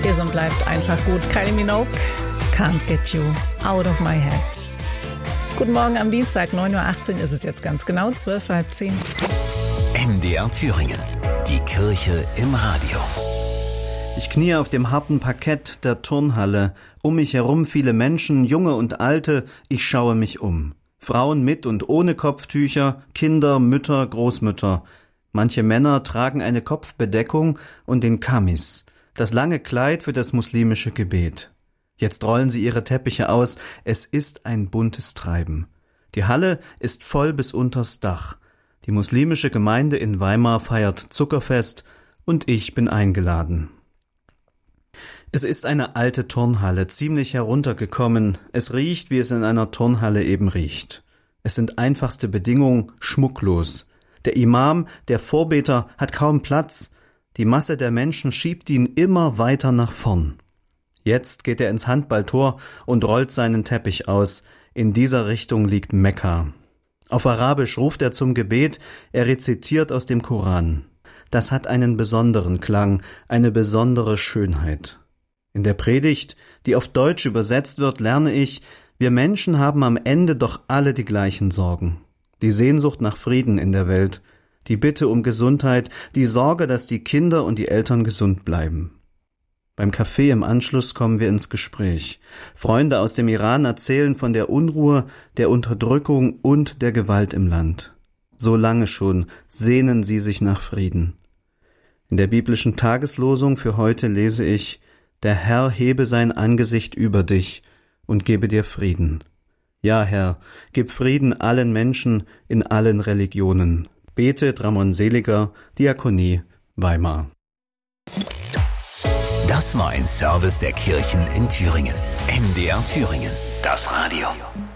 ist und bleibt einfach gut. Kylie Minogue, Can't Get You Out of My Head. Guten Morgen am Dienstag, 9.18 Uhr ist es jetzt ganz genau, 12:30. MDR Thüringen, die Kirche im Radio. Ich kniee auf dem harten Parkett der Turnhalle. Um mich herum viele Menschen, Junge und Alte. Ich schaue mich um. Frauen mit und ohne Kopftücher, Kinder, Mütter, Großmütter. Manche Männer tragen eine Kopfbedeckung und den Kamis, das lange Kleid für das muslimische Gebet. Jetzt rollen sie ihre Teppiche aus. Es ist ein buntes Treiben. Die Halle ist voll bis unters Dach. Die muslimische Gemeinde in Weimar feiert Zuckerfest und ich bin eingeladen. Es ist eine alte Turnhalle, ziemlich heruntergekommen. Es riecht, wie es in einer Turnhalle eben riecht. Es sind einfachste Bedingungen, schmucklos. Der Imam, der Vorbeter, hat kaum Platz. Die Masse der Menschen schiebt ihn immer weiter nach vorn. Jetzt geht er ins Handballtor und rollt seinen Teppich aus. In dieser Richtung liegt Mekka. Auf Arabisch ruft er zum Gebet, er rezitiert aus dem Koran. Das hat einen besonderen Klang, eine besondere Schönheit. In der Predigt, die auf Deutsch übersetzt wird, lerne ich, wir Menschen haben am Ende doch alle die gleichen Sorgen. Die Sehnsucht nach Frieden in der Welt, die Bitte um Gesundheit, die Sorge, dass die Kinder und die Eltern gesund bleiben. Beim Kaffee im Anschluss kommen wir ins Gespräch. Freunde aus dem Iran erzählen von der Unruhe, der Unterdrückung und der Gewalt im Land. So lange schon sehnen sie sich nach Frieden. In der biblischen Tageslosung für heute lese ich: Der Herr hebe sein Angesicht über dich und gebe dir Frieden. Ja, Herr, gib Frieden allen Menschen in allen Religionen. Betet Ramon Seliger, Diakonie, Weimar. Das war ein Service der Kirchen in Thüringen. MDR Thüringen, das Radio.